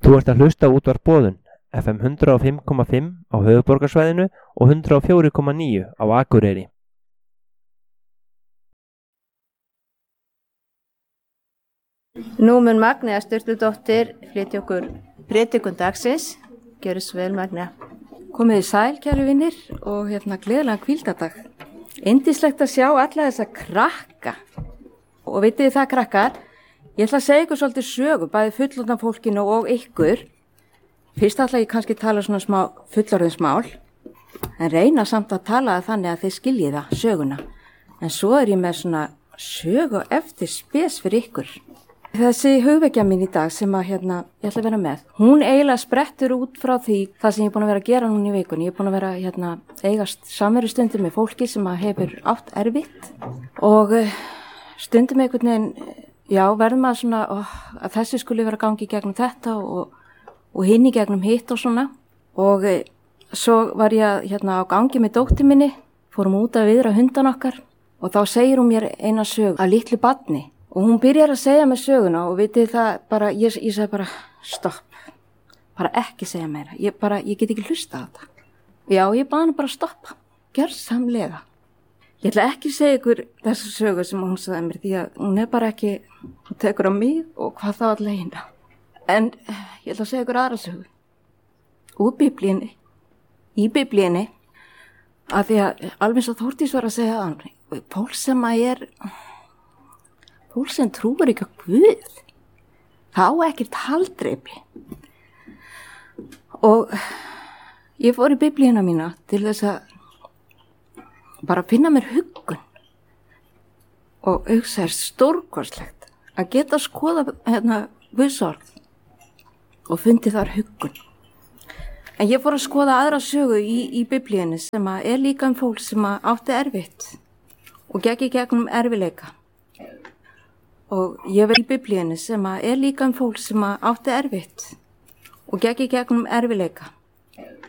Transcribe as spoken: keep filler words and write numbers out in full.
Þú ert að hlusta á Útvarp Boðun, F M hundrað og fimm komma fimm á höfuðborgarsvæðinu og hundrað og fjögur komma níu á Akureyri. Nú mun Magnea Sturludóttir flytja okkur prédikun dagsins. Gjörðu svo vel, Magnea. Komið í sæl, kæru vinir, og hérna gleðilegan hvíldardag. Yndislegt að sjá alla þessa krakka. Og vitið þið það, krakkar, ég ætla að segja ykkur svolítið sögu, bæði fullorðna fólkinu og ykkur. Fyrst ætla ég kannski að tala svona smá fullorðinsmál, en reyna samt að tala það þannig að þið skiljið það, söguna. En svo er ég með svona sögu eftir spes fyrir ykkur. Þessi hugvekja mín í dag sem að hérna, ég ætla að vera með, hún eiginlega sprettur út frá því það sem ég er búin að vera að gera núna í vikunni. Ég er búin að vera hérna, eigast samverustundir með fólki sem að hefur átt erfitt og stundum einhvern veginn, já, verður maður svona ó, að þessi skuli vera gangi í gegnum þetta og, og hinn í gegnum hitt og svona. Og e, svo var ég hérna, á gangi með dóttir minni, fórum út að viðra hundan okkar og þá segir hún mér eina sög að litlu barni. Og hún byrjar að segja mig söguna og vitið það bara, ég, ég segi bara stopp, bara ekki segja meira, ég bara, ég get ekki hlusta á þetta. Já, ég bað hann bara stoppa, gjörsamlega. Ég ætla ekki að segja ykkur þessu sögu sem hún sagði mér því að hún er bara ekki, hún tekur á mig og hvað þá að leina. En ég ætla að segja ykkur aðra sögu. Úr biblíunni, í biblíunni, að því að alveg svo Þórdís var að segja að hann, fólk sem að er... Fólk sem trúir ekki á Guð, þá ekkert haldreipi. Og ég fór í biblíuna mína til þess að bara finna mér huggun. Og hugsa er stórkostlegt að geta skoða hérna Guðsorð og fundi þar huggun. En ég fór að skoða aðra sögu í, í biblíunni sem að er líka um fólk sem að átti erfitt og gekk í gegnum erfileika. Og ég verði í biblíunni sem að er líka um fólk sem að átti erfitt og gekk í gegnum erfileika.